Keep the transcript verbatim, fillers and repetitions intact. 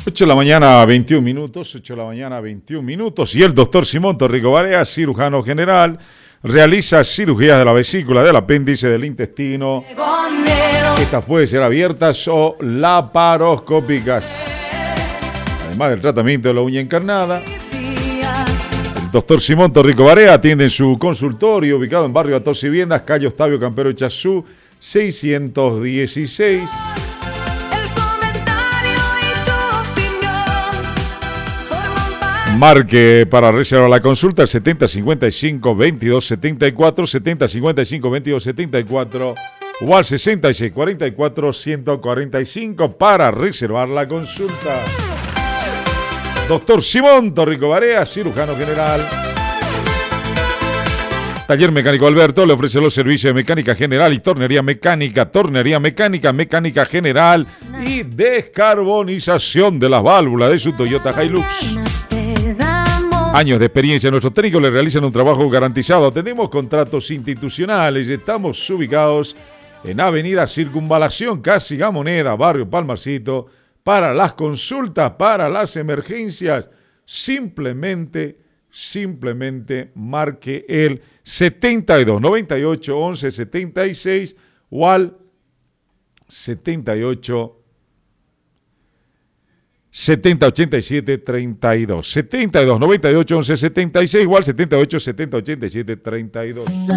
ocho de la mañana, veintiún minutos, ocho de la mañana, veintiún minutos, y el doctor Simón Torrico Barea, cirujano general, realiza cirugías de la vesícula, del apéndice, del intestino. Estas pueden ser abiertas o laparoscópicas. Además del tratamiento de la uña encarnada, el doctor Simón Torrico Barea atiende en su consultorio, ubicado en barrio Atos y Viviendas, calle Octavio Campero Echazú, seiscientos dieciséis. Marque para reservar la consulta el setenta cincuenta y cinco veintidós setenta y cuatro, setenta cincuenta y cinco veintidós setenta y cuatro o al sesenta y seis cuarenta y cuatro ciento cuarenta y cinco para reservar la consulta. Doctor Simón Torrico Barea, cirujano general. Taller Mecánico Alberto le ofrece los servicios de mecánica general y tornería mecánica, tornería mecánica, mecánica general y descarbonización de las válvulas de su Toyota Hilux. Años de experiencia, nuestros técnicos le realizan un trabajo garantizado. Tenemos contratos institucionales. Estamos ubicados en Avenida Circunvalación, casi Gamoneda, barrio Palmarcito. Para las consultas, para las emergencias, simplemente, simplemente marque el setenta y dos noventa y ocho once setenta y seis o al setenta y ocho setenta ochenta y siete treinta y dos, setenta y dos noventa y ocho once setenta y seis igual setenta y ocho setenta ochenta y siete treinta y dos.